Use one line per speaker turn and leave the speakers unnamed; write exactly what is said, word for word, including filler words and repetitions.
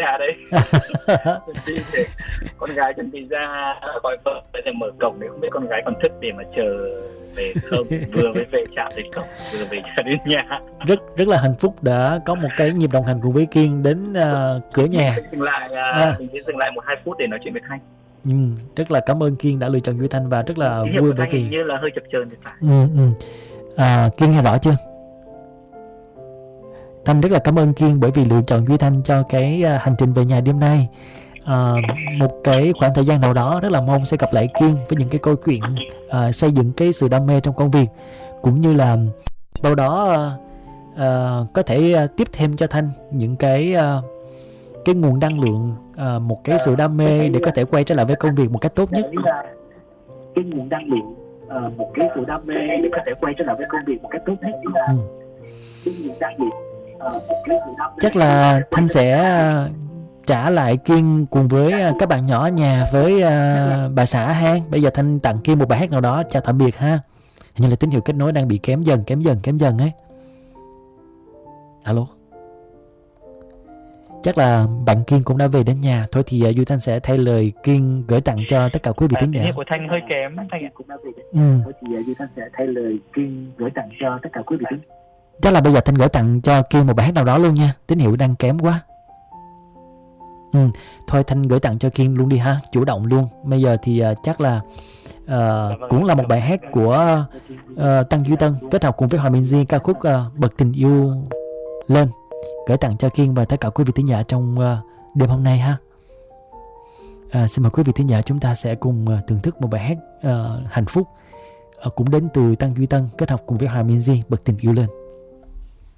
nhà đấy. Chuẩn bị để con gái chuẩn bị ra gọi vợ để mở cổng, để không biết con gái còn thức để mà chờ về không, vừa mới về chạm đến cổng, vừa về chờ đến nhà.
Rất rất là hạnh phúc đã có một cái nhịp đồng hành cùng với Kiên đến uh, cửa nhà.
Mình dừng lại, uh,
à.
mình sẽ dừng lại một hai phút để nói chuyện với Thanh.
Ừ, rất là cảm ơn Kiên đã lựa chọn Duy Thanh và rất là
Tín hiệu
vui
của
bởi
Thanh
vì
hình như là hơi chập chờn thì phải.
ừ, ừ. À, Kiên nghe rõ chưa? Thanh rất là cảm ơn Kiên bởi vì lựa chọn Duy Thanh cho cái uh, hành trình về nhà đêm nay. À, một cái khoảng thời gian nào đó rất là mong sẽ gặp lại Kiên với những cái câu chuyện uh, xây dựng cái sự đam mê trong công việc, cũng như là đâu đó uh, uh, có thể uh, tiếp thêm cho Thanh những cái uh, cái nguồn năng lượng, uh, một cái sự đam mê để có thể quay trở lại với công việc một cách tốt nhất.
Cái nguồn năng lượng, uh, một cái sự đam mê để có thể quay trở lại với công việc một cách tốt nhất.
Ừ.
Cái nguồn năng lượng, uh, một cái sự đam mê.
Chắc là Thanh sẽ uh, trả lại Kiên cùng với uh, các bạn nhỏ ở nhà với uh, bà xã ha. Bây giờ Thanh tặng Kiên một bài hát nào đó chào tạm biệt ha. Hình như là tín hiệu kết nối đang bị kém dần kém dần kém dần ấy. Alo. Chắc là bạn Kiên cũng đã về đến nhà. Thôi thì uh, Duy Thanh sẽ thay lời Kiên gửi tặng cho tất cả quý vị thính giả.
Tín hiệu của Thanh hơi kém, Thanh cũng đã về đến
nhà. Ừ.
Thôi thì uh, Duy Thanh sẽ thay lời Kiên gửi tặng cho tất cả quý vị thính giả.
Chắc là bây giờ Thanh gửi tặng cho Kiên một bài hát nào đó luôn nha. Tín hiệu đang kém quá. Ừ. Thôi Thanh gửi tặng cho Kiên luôn đi ha, chủ động luôn. Bây giờ thì uh, chắc là uh, cũng là một bài hát của uh, Tăng Duy Tân kết hợp cùng với Hòa Minzy, ca khúc uh, Bật Tình Yêu Lên, gửi tặng cho Kiên và tất cả quý vị thính giả trong uh, đêm hôm nay ha. Uh, xin mời quý vị thính giả chúng ta sẽ cùng uh, thưởng thức một bài hát uh, hạnh phúc uh, cũng đến từ Tăng Duy Tân kết hợp cùng với Hòa Minzy, Bật Tình Yêu Lên.